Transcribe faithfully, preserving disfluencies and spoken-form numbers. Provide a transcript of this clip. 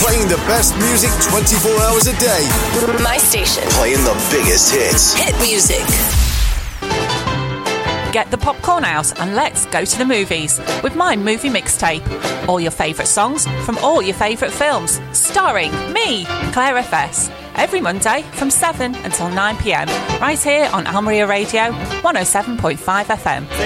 Playing the best music twenty-four hours a day. My station. Playing the biggest hits. Hit music. Get the popcorn out and let's go to the movies with my movie mixtape. All your favourite songs from all your favourite films, starring me, Claire F S. Every Monday from seven until nine p m, right here on Almeria Radio one oh seven point five F M.